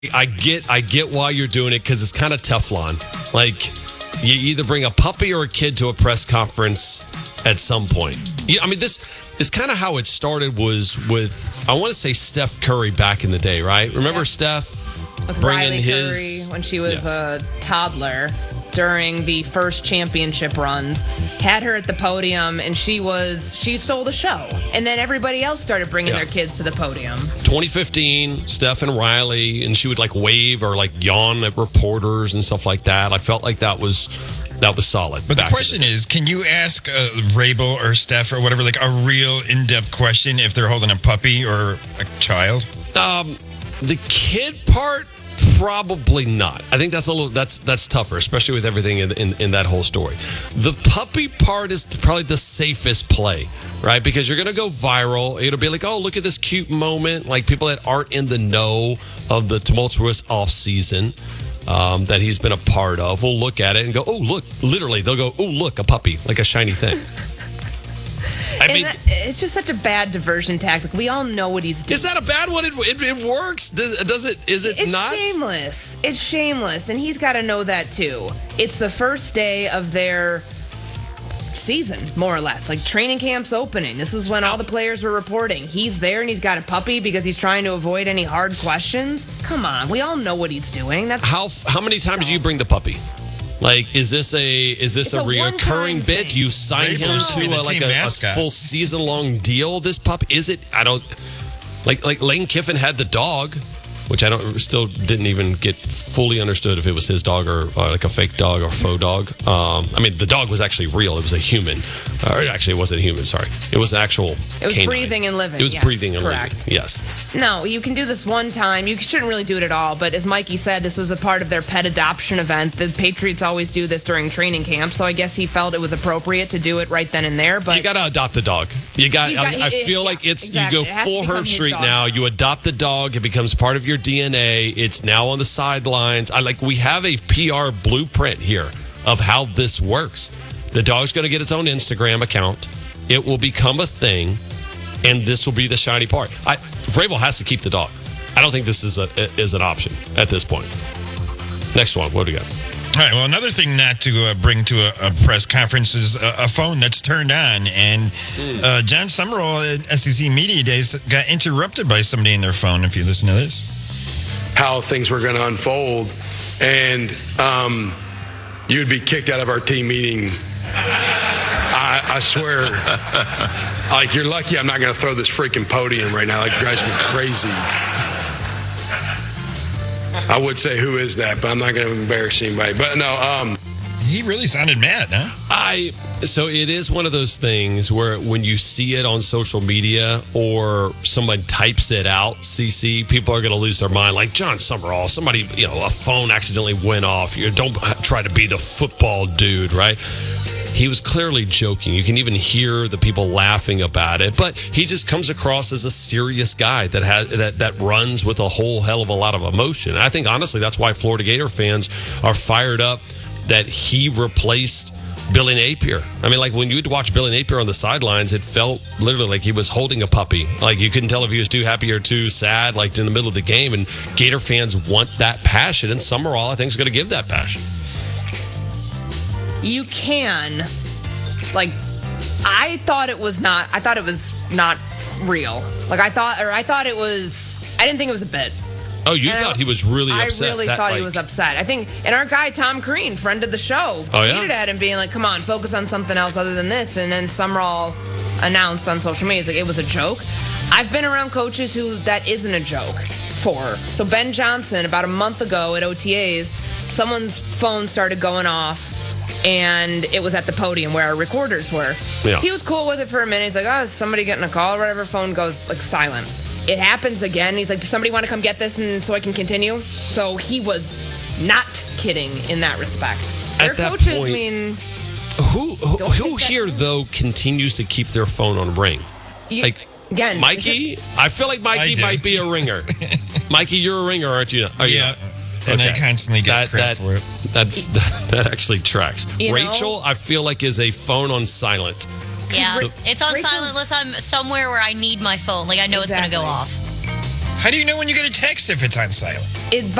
I get why you're doing it because it's kind of Teflon. Like, you either bring a puppy or a kid to a press conference at some point. I mean, this is kind of how it started was with, I want to say Steph Curry back in the day, right? Remember Steph with bringing Riley his... Curry when she was a toddler during the first championship runs, had her at the podium, and she stole the show. And then everybody else started bringing their kids to the podium. 2015, Steph and Riley, and she would like wave or like yawn at reporters and stuff like that. I felt like that was solid. But the question is, can you ask Rabel or Steph or whatever, like a real in-depth question if they're holding a puppy or a child? The kid part, probably not. I think that's tougher, especially with everything in that whole story. The puppy part is probably the safest play, right? Because you're going to go viral. It'll be like, oh, look at this cute moment. Like people that aren't in the know of the tumultuous off season that he's been a part of will look at it and go, oh, look. Literally, they'll go, oh, look, a puppy, like a shiny thing. It's just such a bad diversion tactic. We all know what he's doing. Is that a bad one? It works. It's not? Shameless. It's shameless. And he's got to know that too. It's the first day of their season, more or less. Like training camp's opening. This is when all the players were reporting. He's there and he's got a puppy because he's trying to avoid any hard questions. Come on. We all know what he's doing. How many times do you bring the puppy? Like, is this a reoccurring bit? Do you sign him to a full season long deal? This pup, is it? I don't like Lane Kiffin had the dog, which I still didn't even get fully understood if it was his dog or like a fake dog or faux dog. I mean, the dog was actually real. It was a human. Actually, it wasn't a human. Sorry, it was an actual. It was canine. Breathing and living. It was breathing and correct. living. Yes. No, you can do this one time. You shouldn't really do it at all. But as Mikey said, this was a part of their pet adoption event. The Patriots always do this during training camp, so I guess he felt it was appropriate to do it right then and there. But you got to adopt a dog. I feel like it's exactly. You go full Herb Street now. You adopt the dog. It becomes part of your DNA. It's now on the sidelines. We have a PR blueprint here of how this works. The dog's going to get its own Instagram account. It will become a thing, and this will be the shiny part. Vrabel has to keep the dog. I don't think this is an option at this point. Next one. What do we got? All right. Well, another thing not to bring to a press conference is a phone that's turned on. And John Summerall at SEC Media Days got interrupted by somebody in their phone. If you listen to this. How things were going to unfold, and you'd be kicked out of our team meeting. I swear, like, you're lucky I'm not going to throw this freaking podium right now. Like, it drives me crazy. I would say who is that, but I'm not going to embarrass anybody. But no, he really sounded mad, huh? So it is one of those things where when you see it on social media or someone types it out, CC, people are going to lose their mind. Like John Summerall, somebody, a phone accidentally went off. Don't try to be the football dude, right? He was clearly joking. You can even hear the people laughing about it, but he just comes across as a serious guy that runs with a whole hell of a lot of emotion. And I think honestly that's why Florida Gator fans are fired up that he replaced Billy Napier. I mean, like when you'd watch Billy Napier on the sidelines, it felt literally like he was holding a puppy. Like you couldn't tell if he was too happy or too sad, like in the middle of the game. And Gator fans want that passion, and Summerall, I think, is going to give that passion. You can, I thought it was not real. I didn't think it was a bit. Oh, you thought he was really upset? I really thought he was upset. I think, and our guy Tom Crean, friend of the show, tweeted at him being like, come on, focus on something else other than this. And then Summerall announced on social media, it was a joke. I've been around coaches who that isn't a joke for. So Ben Johnson, about a month ago at OTAs, someone's phone started going off, and it was at the podium where our recorders were. Yeah. He was cool with it for a minute. He's like, oh, is somebody getting a call or whatever? Phone goes silent. It happens again. He's like, does somebody want to come get this and so I can continue? So he was not kidding in that respect. Their coaches, point, who here, though, continues to keep their phone on ring? Again, Mikey? I feel like Mikey might be a ringer. Mikey, you're a ringer, aren't you? Yeah. And I constantly get crap for it. That actually tracks. Rachel, I feel like, is a phone on silent. Yeah, it's on silent unless I'm somewhere where I need my phone. I know it's going to go off. How do you know when you get a text if it's on silent? It